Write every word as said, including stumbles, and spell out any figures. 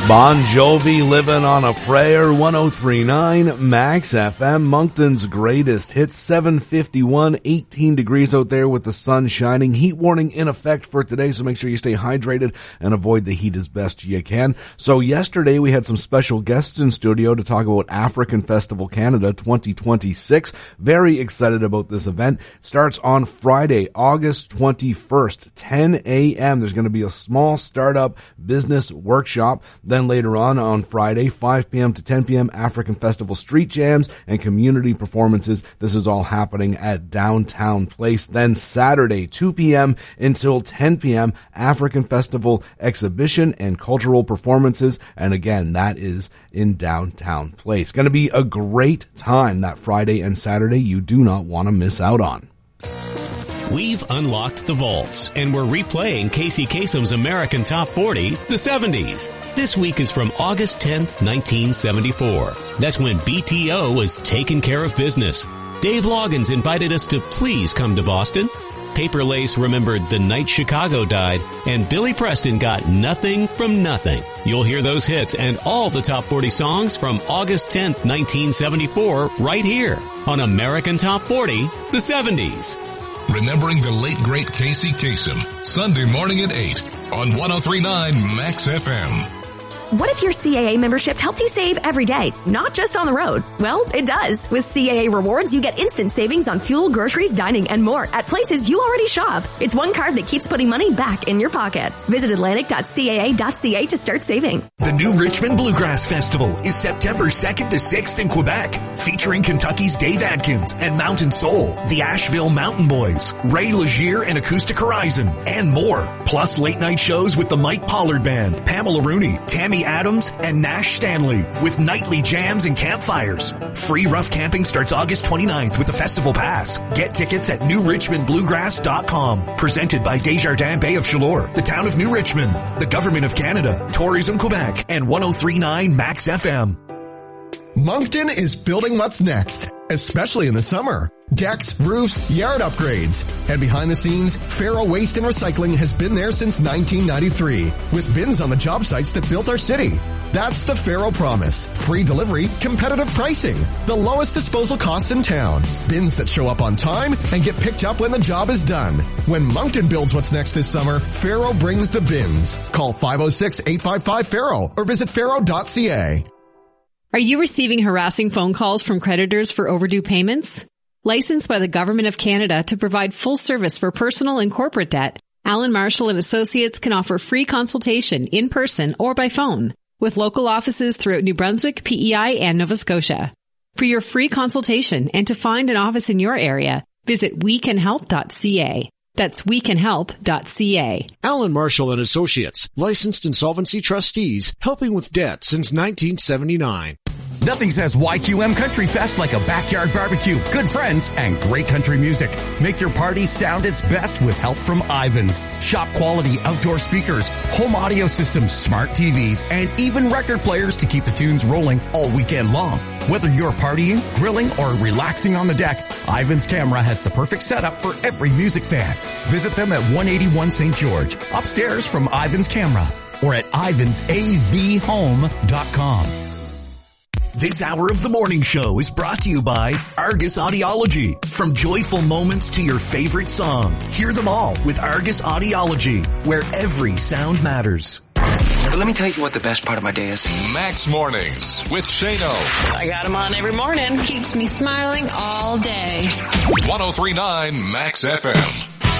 Bon Jovi, Living on a Prayer, one oh three point nine Max F M, Moncton's greatest hits, seven fifty-one, eighteen degrees out there with the sun shining. Heat warning in effect for today, so make sure you stay hydrated and avoid the heat as best you can. So yesterday we had some special guests in studio to talk about African Festival Canada twenty twenty-six. Very excited about this event. It starts on Friday, August twenty-first, ten a.m. There's going to be a small startup business workshop. Then later on, on Friday, five p.m. to ten p.m., African Festival street jams and community performances. This is all happening at Downtown Place. Then Saturday, two p.m. until ten p.m., African Festival exhibition and cultural performances. And again, that is in Downtown Place. Going to be a great time that Friday and Saturday you do not want to miss out on. We've unlocked the vaults, and we're replaying Casey Kasem's American Top forty, the seventies. This week is from August tenth, nineteen seventy-four. That's when B T O was taking care of business. Dave Loggins invited us to please come to Boston. Paper Lace remembered the night Chicago died, and Billy Preston got Nothing from Nothing. You'll hear those hits and all the top forty songs from August tenth, nineteen seventy-four right here on American Top forty, the seventies. Remembering the late, great Casey Kasem, Sunday morning at eight on one oh three point nine Max F M. What if your C A A membership helped you save every day, not just on the road? Well, it does. With C A A Rewards, you get instant savings on fuel, groceries, dining, and more at places you already shop. It's one card that keeps putting money back in your pocket. Visit atlantic dot c a a dot c a to start saving. The New Richmond Bluegrass Festival is September second to sixth in Quebec, featuring Kentucky's Dave Adkins and Mountain Soul, the Asheville Mountain Boys, Ray Legier and Acoustic Horizon, and more. Plus late night shows with the Mike Pollard Band, Pamela Rooney, Tammy Adams, and Nash Stanley, with nightly jams and campfires. Free rough camping starts August twenty-ninth with a festival pass. Get tickets at new richmond bluegrass dot com. Presented by Desjardins Bay of Chaleur, the town of New Richmond, the Government of Canada, Tourism Quebec, and one oh three point nine Max F M. Moncton is building what's next, especially in the summer. Decks, roofs, yard upgrades. And behind the scenes, Faro Waste and Recycling has been there since nineteen ninety-three, with bins on the job sites that built our city. That's the Faro promise. Free delivery, competitive pricing, the lowest disposal costs in town, bins that show up on time and get picked up when the job is done. When Moncton builds what's next this summer, Faro brings the bins. Call five oh six, eight five five, Faro or visit faro dot c a. Are you receiving harassing phone calls from creditors for overdue payments? Licensed by the Government of Canada to provide full service for personal and corporate debt, Alan Marshall and Associates can offer free consultation in person or by phone with local offices throughout New Brunswick, P E I, and Nova Scotia. For your free consultation and to find an office in your area, visit we can help dot c a. That's we can help dot c a. Alan Marshall and Associates, licensed insolvency trustees, helping with debt since nineteen seventy-nine. Nothing says Y Q M Country Fest like a backyard barbecue, good friends, and great country music. Make your party sound its best with help from Ivans. Shop quality outdoor speakers, home audio systems, smart T Vs, and even record players to keep the tunes rolling all weekend long. Whether you're partying, grilling, or relaxing on the deck, Ivans Camera has the perfect setup for every music fan. Visit them at one eighty-one Saint George, upstairs from Ivans Camera, or at ivans a v home dot com. This hour of the morning show is brought to you by Argus Audiology. From joyful moments to your favorite song, hear them all with Argus Audiology, where every sound matters. But let me tell you what the best part of my day is. Max Mornings with Shano. I got him on every morning. Keeps me smiling all day. one oh three point nine Max F M.